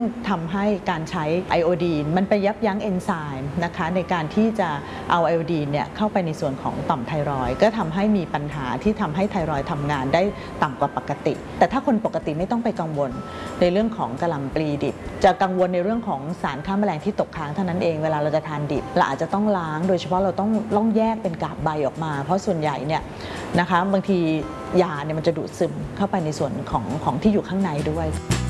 ทำให้การใช้ไอโอดีนมันไปยับยั้งเอนไซม์นะคะในการที่จะเอาไอโอดีนเนี่ยเข้าไปในส่วนของต่อมไทรอยด์ก็ทำให้มีปัญหาที่ทำให้ไทรอยด์ทำงานได้ต่ำกว่าปกติแต่ถ้าคนปกติไม่ต้องไปกังวลในเรื่องของกะหล่ำปลีดิบจะกังวลในเรื่องของสารฆ่าแมลงที่ตกค้างเท่านั้นเองเวลาเราจะทานดิบเราอาจจะต้องล้างโดยเฉพาะเราต้องแยกเป็นกาบใบออกมาเพราะส่วนใหญ่เนี่ยนะคะบางทียาเนี่ยมันจะดูดซึมเข้าไปในส่วนของที่อยู่ข้างในด้วย